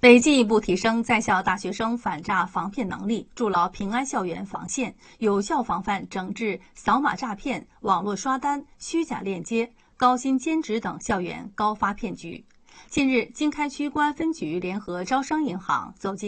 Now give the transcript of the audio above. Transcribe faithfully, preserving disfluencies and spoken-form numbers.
为进一步提升在校大学生反诈防骗能力，筑牢平安校园防线，有效防范整治扫码诈骗、网络刷单、虚假链接、高薪兼职等校园高发骗局。近日，经开区公安分局联合招商银行走进